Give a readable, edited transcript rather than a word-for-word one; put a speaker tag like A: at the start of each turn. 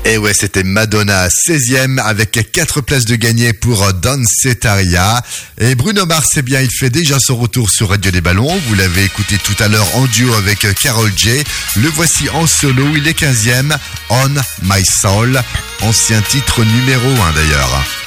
A: Et ouais, c'était Madonna 16e avec 4 places de gagné pour Dancetaria. Et Bruno Mars, eh bien, il fait déjà son retour sur Radio des Ballons. Vous l'avez écouté tout à l'heure en duo avec Karol J. Le voici en solo, il est 15e, On My Soul. Ancien titre numéro 1 d'ailleurs.